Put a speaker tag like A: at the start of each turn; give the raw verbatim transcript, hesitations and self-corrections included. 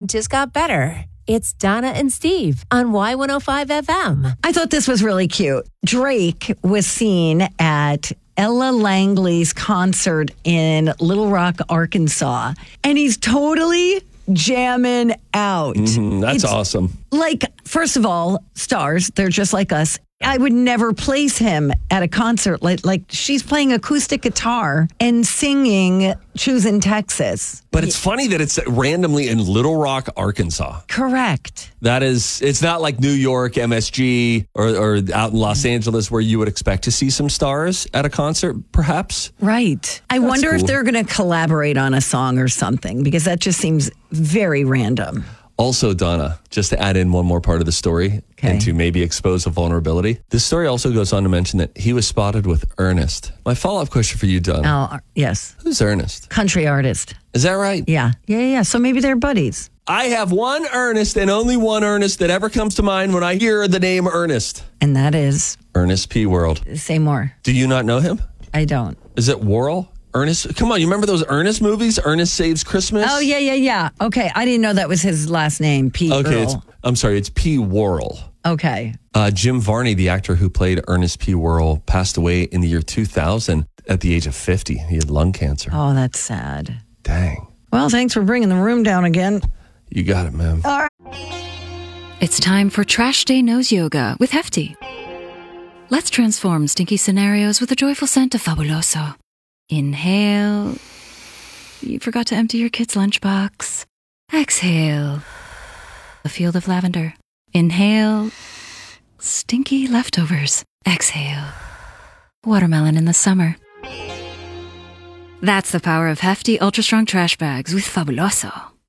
A: just got better. It's Donna and Steve on Y one oh five F M.
B: I thought this was really cute. Drake was seen at Ella Langley's concert in Little Rock, Arkansas, and he's totally jamming out.
C: Mm-hmm, that's
B: it's
C: awesome.
B: Like, first of all, stars, they're just like us. I would never place him at a concert like like she's playing acoustic guitar and singing Choosing Texas.
C: But it's funny that it's randomly in Little Rock, Arkansas.
B: Correct.
C: That is, it's not like New York, M S G, or, or out in Los Angeles where you would expect to see some stars at a concert, perhaps.
B: Right. I
C: That's
B: wonder
C: cool.
B: if they're going to collaborate on a song or something, because that just seems very random.
C: Also, Donna, just to add in one more part of the story
B: Okay.
C: and to maybe expose a vulnerability, this story also goes on to mention that he was spotted with Ernest. My follow-up question for you, Donna.
B: Oh, yes.
C: Who's Ernest?
B: Country artist.
C: Is that right?
B: Yeah. Yeah, yeah. So maybe they're buddies.
C: I have one Ernest and only one Ernest that ever comes to mind when I hear the name Ernest.
B: And that is,
C: Ernest P. Worrell.
B: say more.
C: Do you not know him?
B: I don't.
C: Is it Worrell? Ernest? Come on, you remember those Ernest movies? Ernest Saves Christmas?
B: Oh, yeah, yeah, yeah. Okay. I didn't know that was his last name, P.
C: Okay, it's,
B: Earl.
C: I'm sorry, it's P. Worrell.
B: Okay.
C: Uh, Jim Varney, the actor who played Ernest P. Worrell, passed away in the year two thousand at the age of fifty. He had lung cancer.
B: Oh, that's sad.
C: Dang.
B: Well, thanks for bringing the room down again.
C: You got it, man.
B: All right.
D: It's time for Trash Day Nose Yoga with Hefty. Let's transform stinky scenarios with a joyful scent of Fabuloso. Inhale. You forgot to empty your kid's lunchbox. Exhale. A field of lavender. Inhale. Stinky leftovers. Exhale. Watermelon in the summer. That's the power of Hefty Ultra Strong Trash Bags with Fabuloso.